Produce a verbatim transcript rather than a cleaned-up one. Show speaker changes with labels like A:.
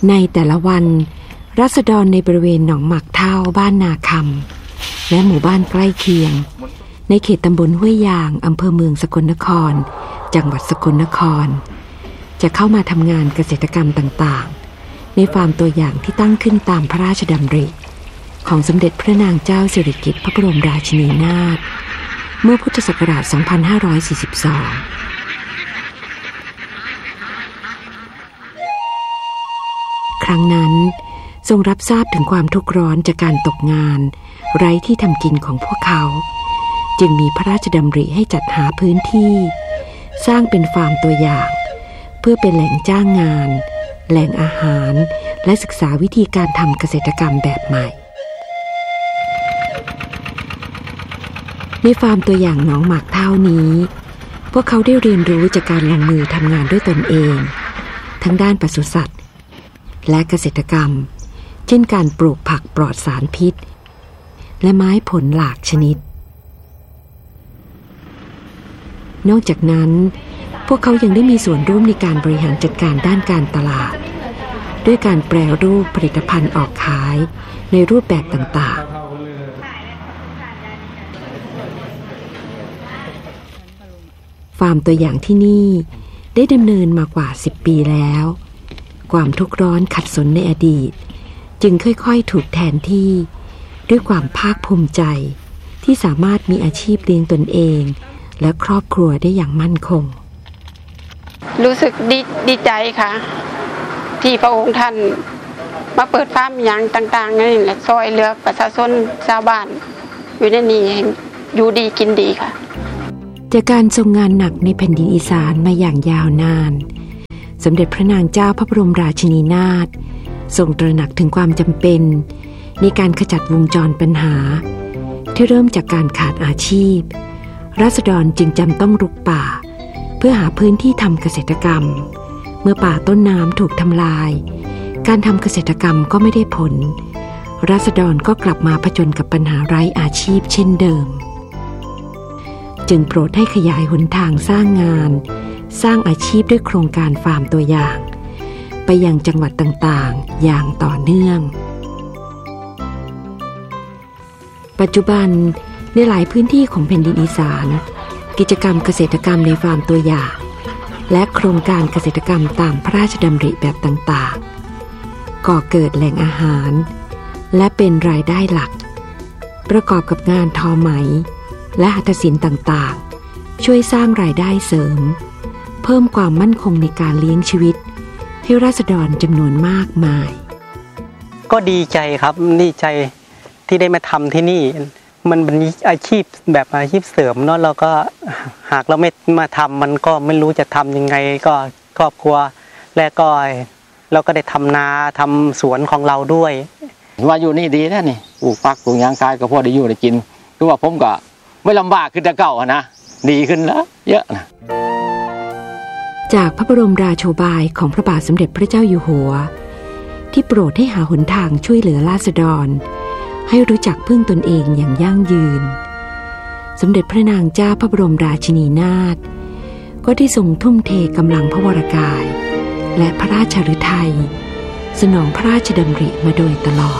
A: ในแต่ละวันราษฎรในบริเวณหนองหมักเท่าบ้านนาคำและหมู่บ้านใกล้เคียงในเขตตำบลห้วยยางอำเภอเมืองสกลนครจังหวัดสกลนครจะเข้ามาทำงานเกษตรกรรมต่างๆในฟาร์มตัวอย่างที่ตั้งขึ้นตามพระราชดำริของสมเด็จพระนางเจ้าสิริกิติ์พระบรมราชินีนาถเมื่อพุทธศักราช สองพันห้าร้อยสี่สิบสอง ครั้งนั้นทรงรับทราบถึงความทุกข์ร้อนจากการตกงานไร้ที่ทำกินของพวกเขาจึงมีพระราชดำริให้จัดหาพื้นที่สร้างเป็นฟาร์มตัวอย่างเพื่อเป็นแหล่งจ้างงานแหล่งอาหารและศึกษาวิธีการทำเกษตรกรรมแบบใหม่ในฟาร์มตัวอย่างหนองหมากเท่านี้พวกเขาได้เรียนรู้จากการลงมือทำงานด้วยตนเองทั้งด้านปศุสัตว์และเกษตรกรรมเช่นการปลูกผักปลอดสารพิษและไม้ผลหลากชนิดนอกจากนั้นพวกเขายังได้มีส่วนร่วมในการบริหารจัดการด้านการตลาดด้วยการแปรรูปผลิตภัณฑ์ออกขายในรูปแบบต่างๆฟาร์มตัวอย่างที่นี่ได้ดำเนินมากว่าสิบปีแล้วความทุกข์ร้อนขัดสนในอดีตจึงค่อยๆถูกแทนที่ด้วยความภาคภูมิใจที่สามารถมีอาชีพเลี้ยงตนเองและครอบครัวได้อย่างมั่นคง
B: รู้สึกดีดีใจค่ะที่พระองค์ท่านมาเปิดฟาร์มอย่างต่างๆนี่แหละซอยเหลือประชาชนชาวบ้านอยู่ในนี้อยู่ดีกินดีค่ะ
A: จากการทรงงานหนักในแผ่นดินอีสานมาอย่างยาวนานสมเด็จพระนางเจ้าพระบรมราชินีนาถทรงตระหนักถึงความจำเป็นในการขจัดวงจรปัญหาที่เริ่มจากการขาดอาชีพราษฎรจึงจำต้องรุกป่าเพื่อหาพื้นที่ทำเกษตรกรรมเมื่อป่าต้นน้ำถูกทำลายการทำเกษตรกรรมก็ไม่ได้ผลราษฎรก็กลับมาผจญกับปัญหาไร้อาชีพเช่นเดิมจึงโปรดให้ขยายหนทางสร้างงานสร้างอาชีพด้วยโครงการฟาร์มตัวอย่างไปยังจังหวัดต่างๆอย่างต่อเนื่องปัจจุบันในหลายพื้นที่ของแผ่นดินอีสานกิจกรรมเกษตรกรรมในฟาร์มตัวอย่างและโครงการเกษตรกรรมตามพระราชดำริแบบต่างๆก่อเกิดแหล่งอาหารและเป็นรายได้หลักประกอบกับงานทอไหมและหัตถศิลป์ต่างๆช่วยสร้างรายได้เสริมเพิ่มความมั่นคงในการเลี้ยงชีวิตให้ราษฎรจำนวนมากมาย
C: ก็ดีใจครับดีใจที่ได้มาทำที่นี่มันเป็นอาชีพแบบอาชีพเสริมเนาะเราก็หากเราไม่มาทำมันก็ไม่รู้จะทำยังไงก็ครอบครัวและก็เราก็ได้ทำนาทำสวนของเราด้วย
D: ว่าอยู่นี่ดีนะนี่ปลูกผักปลูกหยังกายก็พอได้อยู่ได้กินคือว่าผมก็ไม่ลำบากขึ้นแต่เก่านะดีขึ้นแล้วเยอะนะ
A: จากพระบรมราโชบายของพระบาทสมเด็จพระเจ้าอยู่หัวที่โปรดให้หาหนทางช่วยเหลือราษฎรให้รู้จักพึ่งตนเองอย่างยั่งยืนสมเด็จพระนางเจ้าพระบรมราชินีนาถก็ได้ทรงทุ่มเทกำลังพระวรกายและพระราชฤทัยสนองพระราชดำริมาโดยตลอด